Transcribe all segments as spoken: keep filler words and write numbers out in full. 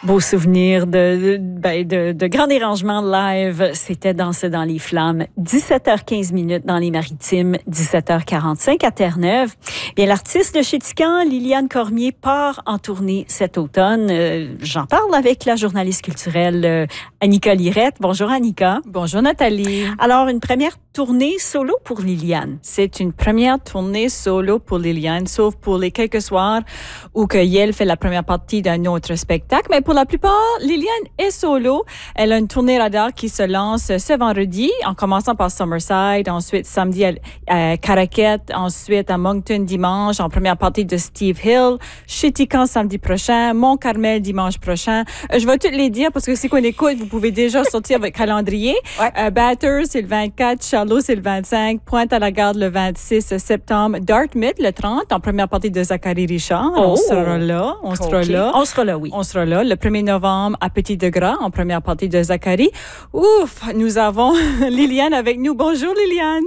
Beau souvenir de, de, ben de, de grands dérangements live. C'était Danser dans les flammes. dix-sept heures quinze minutes dans les Maritimes, dix-sept heures quarante-cinq à Terre-Neuve. Bien, l'artiste de Chéticamp, Liliane Cormier, part en tournée cet automne. Euh, j'en parle avec la journaliste culturelle euh, Annika Lirette. Bonjour Annika. Bonjour Nathalie. Alors, une première tournée solo pour Liliane. C'est une première tournée solo pour Liliane, sauf pour les quelques soirs où que Yael fait la première partie d'un autre spectacle. Mais pour la plupart, Liliane est solo. Elle a une tournée radar qui se lance ce vendredi, en commençant par Summerside, ensuite samedi à, à Caraquet, ensuite à Moncton dimanche, en première partie de Steve Hill, Chéticamp samedi prochain, Mont-Carmel dimanche prochain. Euh, je vais toutes les dire parce que si qu'on écoute, vous pouvez déjà sortir votre calendrier. Ouais. Euh, Batters, c'est le vingt-quatre, Charlot, c'est le vingt-cinq, Pointe-à-la-Garde le vingt-six septembre, Dartmouth le trente, en première partie de Zachary Richard. Oh. On sera là, on sera Okay. là. On sera là, oui. On sera là le premier novembre à Petit-de-Gras, en première partie de Zachary. Ouf, nous avons Liliane avec nous. Bonjour Liliane.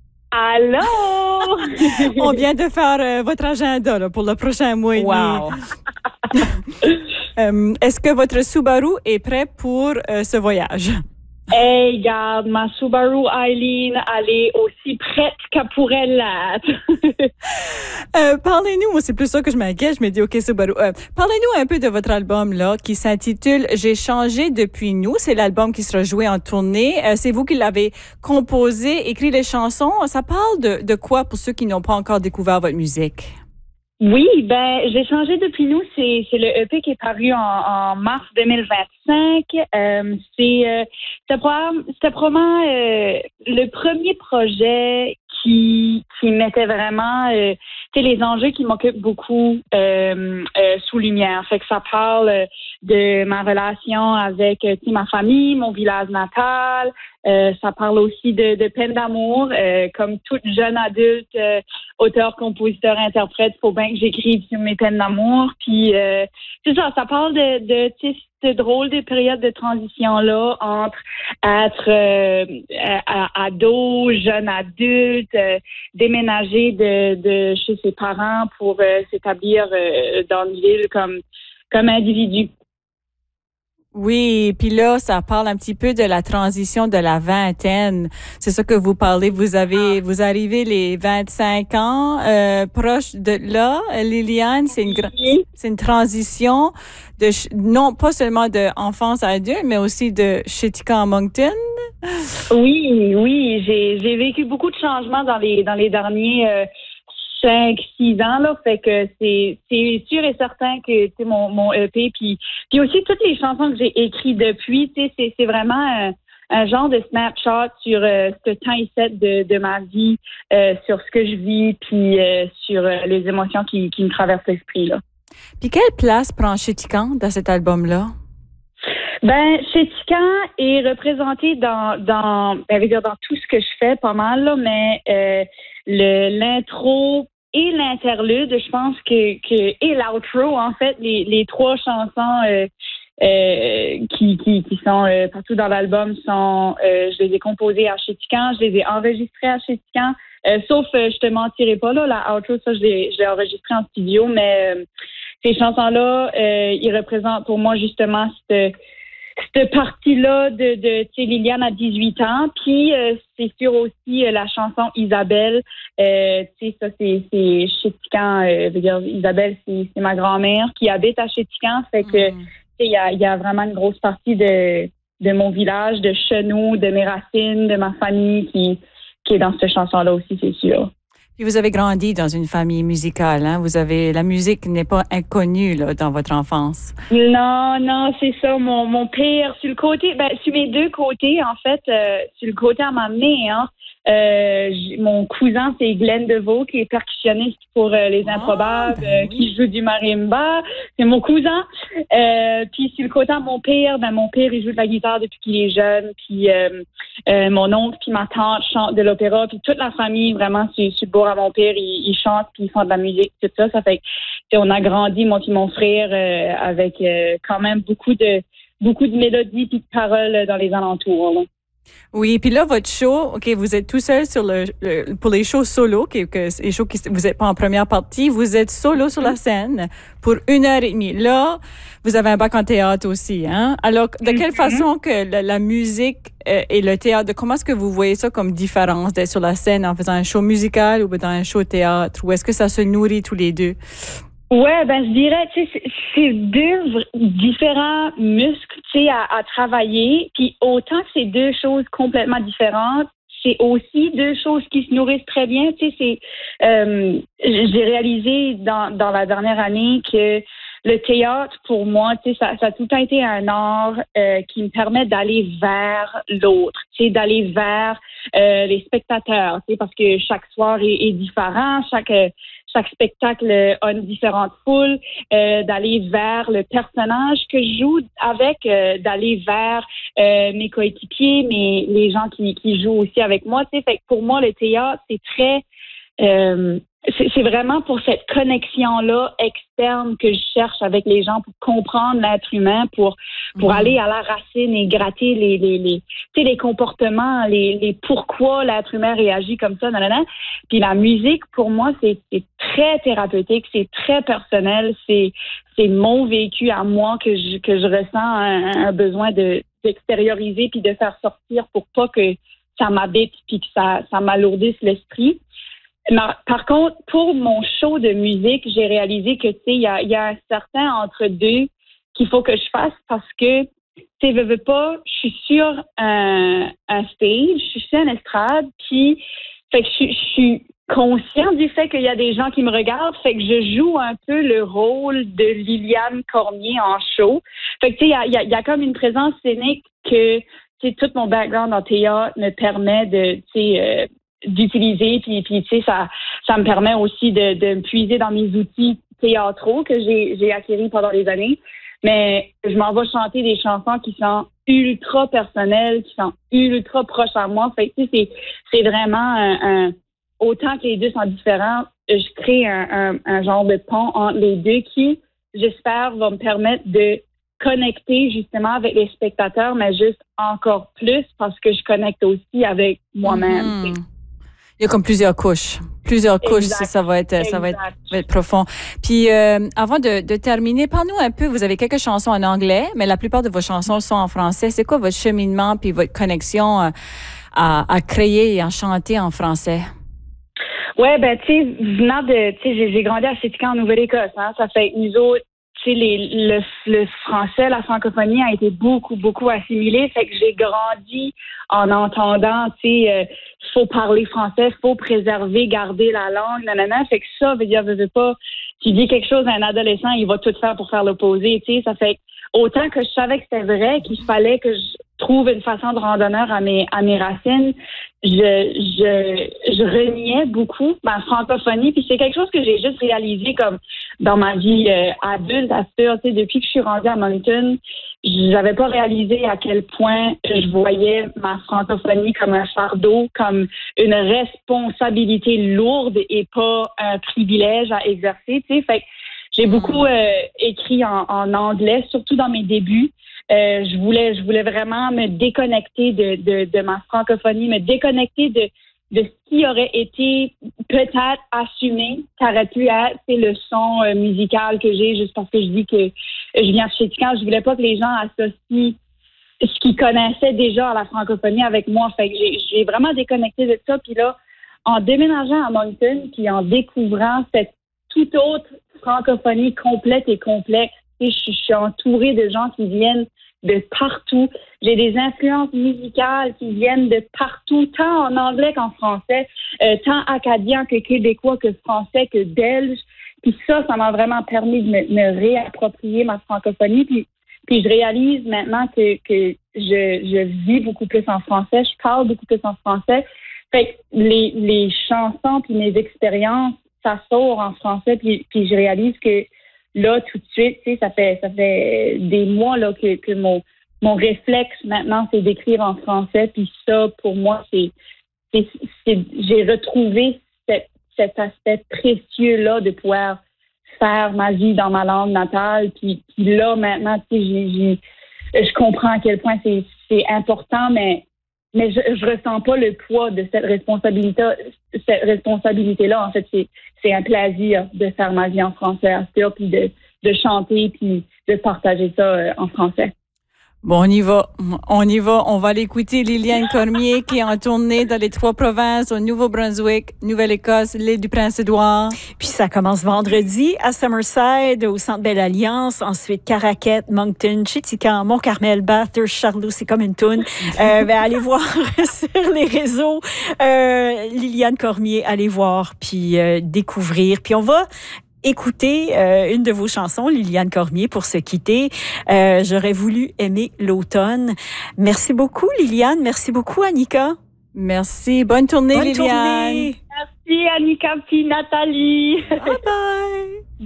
Allô? On vient de faire euh, votre agenda là, pour le prochain mois et Wow. demi. euh, est-ce que votre Subaru est prêt pour euh, ce voyage? Hey, regarde, ma Subaru Eileen, elle est aussi prête qu'elle pourrait l'être. euh, parlez-nous, moi c'est plus ça que je m'inquiète, je me dis ok Subaru. Euh, parlez-nous un peu de votre album là qui s'intitule J'ai changé depuis nous. C'est l'album qui sera joué en tournée. Euh, c'est vous qui l'avez composé, écrit les chansons. Ça parle de, de quoi pour ceux qui n'ont pas encore découvert votre musique? Oui, ben, J'ai changé depuis nous. C'est, c'est le E P qui est paru en, en mars deux mille vingt-cinq. Euh, c'est, euh, c'était probablement, c'était probablement euh, le premier projet qui, qui mettait vraiment euh, les enjeux qui m'occupent beaucoup euh, euh, sous lumière. Fait que ça parle de ma relation avec ma famille, mon village natal. Euh, ça parle aussi de, de peine d'amour. Euh, comme toute jeune adulte, euh, auteur, compositeur, interprète, faut bien que j'écrive sur mes peines d'amour. Puis euh, c'est ça, ça parle de, de tu sais, cette drôle de période de transition-là entre être euh, à, ado, jeune adulte, euh, déménager de, de chez ses parents pour euh, s'établir euh, dans une ville comme, comme individu. Oui, puis là, ça parle un petit peu de la transition de la vingtaine. C'est ça que vous parlez. Vous avez, vous arrivez les vingt-cinq ans, euh, proche de là, Liliane. C'est une, gra- c'est une transition de, non pas seulement de enfance à adulte, mais aussi de Chéticamp à Moncton. Oui, oui, j'ai, j'ai vécu beaucoup de changements dans les, dans les derniers, euh, cinq, six ans, là, fait que c'est, c'est sûr et certain que, tu sais, mon, mon E P, puis, puis aussi toutes les chansons que j'ai écrites depuis, tu sais, c'est, c'est vraiment un, un genre de snapshot sur euh, ce temps ici de, de ma vie, euh, sur ce que je vis, puis euh, sur euh, les émotions qui, qui me traversent l'esprit, là. Puis quelle place prend Chéticamp dans cet album-là? Ben, Chéticamp est représenté dans, dans, ben, je veux dire, dans tout ce que je fais, pas mal, là, mais euh, le, l'intro et l'interlude, je pense que, que et l'outro, en fait, les, les trois chansons euh, euh, qui, qui, qui sont euh, partout dans l'album sont, euh, je les ai composées à Chéticamp, je les ai enregistrées à Chéticamp, euh, sauf, euh, je te mentirai pas, là, la outro, ça, je l'ai, je l'ai enregistré en studio, mais euh, ces chansons-là, euh, ils représentent pour moi justement cette cette partie-là de, de tu sais, Liliane à dix-huit ans. Puis, euh, c'est sûr aussi euh, la chanson Isabelle. Euh, tu sais, ça, c'est, c'est Chéticamp. Euh, je veux dire, Isabelle, c'est, c'est ma grand-mère qui habite à Chéticamp. Fait que, mm. tu sais, il y a, y a vraiment une grosse partie de, de mon village, de chez nous, de mes racines, de ma famille qui, qui est dans cette chanson-là aussi, c'est sûr. Puis vous avez grandi dans une famille musicale, hein? Vous avez, la musique n'est pas inconnue, là, dans votre enfance. Non, non, c'est ça. Mon, mon père, sur le côté, ben, sur mes deux côtés, en fait, euh, sur le côté à ma mère, euh, mon cousin, c'est Glenn Deveau, qui est percussionniste pour euh, Les Improbables, oh, ben euh, oui. qui joue du marimba. C'est mon cousin. Euh, puis sur le côté à mon père, ben, mon père, il joue de la guitare depuis qu'il est jeune. Puis euh, euh, mon oncle, puis ma tante chantent de l'opéra. Puis toute la famille, vraiment, sur, sur le bord à mon père, ils, ils chantent, puis ils font de la musique, tout ça. Ça fait que, on a grandi, moi puis mon frère, euh, avec euh, quand même beaucoup de beaucoup de mélodies puis de paroles dans les alentours, là. Oui, puis là, votre show, OK, vous êtes tout seul sur le, le pour les shows solo, que, que les shows qui vous n'êtes pas en première partie, vous êtes solo sur la scène pour une heure et demie. Là, vous avez un bac en théâtre aussi, hein? Alors, de quelle façon que la, la musique euh, et le théâtre, comment est-ce que vous voyez ça comme différence d'être sur la scène en faisant un show musical ou dans un show théâtre? Ou est-ce que ça se nourrit tous les deux? Ouais, ben je dirais, tu sais, c'est, c'est deux v- différents muscles, tu sais, à, à travailler. Puis autant que c'est deux choses complètement différentes, c'est aussi deux choses qui se nourrissent très bien. Tu sais, c'est, euh, j'ai réalisé dans dans la dernière année que le théâtre, pour moi, tu sais, ça, ça a tout le temps été un art euh, qui me permet d'aller vers l'autre, tu sais, d'aller vers euh, les spectateurs, tu sais, parce que chaque soir est, est différent, chaque euh, chaque spectacle a une différente foule, euh, d'aller vers le personnage que je joue avec, euh, d'aller vers euh, mes coéquipiers, mais les gens qui, qui jouent aussi avec moi. Tu sais, fait que pour moi, le théâtre, c'est très... Euh, c'est, c'est vraiment pour cette connexion-là externe que je cherche avec les gens pour comprendre l'être humain, pour pour mmh. aller à la racine et gratter les les les, tu sais, les comportements, les les pourquoi l'être humain réagit comme ça, nanana. Puis la musique, pour moi, c'est c'est très thérapeutique, c'est très personnel, c'est c'est mon vécu à moi que je que je ressens un, un besoin de d'extérioriser puis de faire sortir pour pas que ça m'habite puis que ça ça m'alourdisse l'esprit. Par contre, pour mon show de musique, j'ai réalisé que, tu sais, il y a, y a un certain entre-deux qu'il faut que je fasse parce que, tu sais, veux, veux pas, je suis sur un, un stage, je suis sur une estrade, puis, fait que je, je suis consciente du fait qu'il y a des gens qui me regardent, fait que je joue un peu le rôle de Liliane Cormier en show. Fait que, tu sais, il y a, y, a, y a comme une présence scénique que, tu sais, tout mon background en théâtre me permet de, tu sais, euh, d'utiliser, puis, puis tu sais, ça, ça me permet aussi de, de me puiser dans mes outils théâtraux que j'ai, j'ai acquis pendant les années. Mais je m'en vais chanter des chansons qui sont ultra personnelles, qui sont ultra proches à moi. Fait que, tu sais, c'est, c'est vraiment un, un... Autant que les deux sont différents, je crée un, un, un genre de pont entre les deux qui, j'espère, va me permettre de connecter justement avec les spectateurs, mais juste encore plus parce que je connecte aussi avec moi-même. Mm-hmm. Il y a comme plusieurs couches. Plusieurs couches, ça, ça va être, ça va être, va être profond. Puis, euh, avant de, de terminer, parle-nous un peu, vous avez quelques chansons en anglais, mais la plupart de vos chansons sont en français. C'est quoi votre cheminement puis votre connexion à, à créer et à chanter en français? Ouais, ben, tu sais, venant de, tu sais, j'ai, j'ai grandi à Chéticamp en Nouvelle-Écosse, hein. Ça fait nous autres, tu sais, les, le, le français, la francophonie a été beaucoup, beaucoup assimilée. Fait que j'ai grandi en entendant, tu sais, euh, faut parler français, faut préserver, garder la langue, nanana. Fait que ça, veut dire, veut, veut pas, tu dis quelque chose à un adolescent, il va tout faire pour faire l'opposé, tu sais. Ça fait autant que je savais que c'était vrai, qu'il fallait que je trouve une façon de rendre honneur à mes, à mes racines, je, je, je reniais beaucoup ma francophonie. Puis c'est quelque chose que j'ai juste réalisé comme dans ma vie euh, adulte, assure, tu sais, depuis que je suis rendue à Moncton, j'avais pas réalisé à quel point je voyais ma francophonie comme un fardeau, comme une responsabilité lourde et pas un privilège à exercer, tu sais. Fait que j'ai beaucoup euh, écrit en, en anglais, surtout dans mes débuts. Euh, je voulais, je voulais vraiment me déconnecter de, de, de ma francophonie, me déconnecter de, de ce qui aurait été peut-être assumé, ça aurait pu être c'est le son euh, musical que j'ai, juste parce que je dis que je viens de Chéticamp. Je voulais pas que les gens associent ce qu'ils connaissaient déjà à la francophonie avec moi. Fait que j'ai, j'ai vraiment déconnecté de ça. Puis là, en déménageant à Moncton, puis en découvrant cette toute autre francophonie complète et complexe, je, je suis entourée de gens qui viennent de partout. J'ai des influences musicales qui viennent de partout, tant en anglais qu'en français, euh, tant acadien que québécois, que français, que belge. Puis ça, ça m'a vraiment permis de me, me réapproprier ma francophonie. Puis, puis je réalise maintenant que, que je, je vis beaucoup plus en français, je parle beaucoup plus en français. Fait que les, les chansons puis mes expériences, ça sort en français. Puis, puis je réalise que là, tout de suite, tu sais, ça fait ça fait des mois là que, que mon mon réflexe maintenant, c'est d'écrire en français. Puis ça, pour moi, c'est, c'est, c'est j'ai retrouvé cette, cet aspect précieux là de pouvoir faire ma vie dans ma langue natale. Puis, puis là, maintenant, tu sais, j'ai, j'ai, je comprends à quel point c'est c'est important, mais mais je, je ressens pas le poids de cette responsabilité, cette responsabilité-là. En fait, c'est, c'est un plaisir de faire ma vie en français à ça, puis de, de chanter, puis de partager ça euh, en français. Bon, on y va. On y va. On va l'écouter, Liliane Cormier, qui est en tournée dans les trois provinces, au Nouveau-Brunswick, Nouvelle-Écosse, l'île du Prince-Édouard. Puis ça commence vendredi à Summerside, au Centre Belle Alliance. Ensuite, Caraquette, Moncton, Chéticamp, Mont-Carmel, Bathurst, Charleau. C'est comme une toune. Euh, ben, allez voir sur les réseaux. Euh, Liliane Cormier, allez voir, puis euh, découvrir. Puis on va écouter euh, une de vos chansons, Liliane Cormier, pour se quitter. Euh, J'aurais voulu aimer l'automne. Merci beaucoup, Liliane. Merci beaucoup, Annika. Merci. Bonne tournée, Bonne Liliane. Tournée. Merci, Annika puis Nathalie. Bye bye.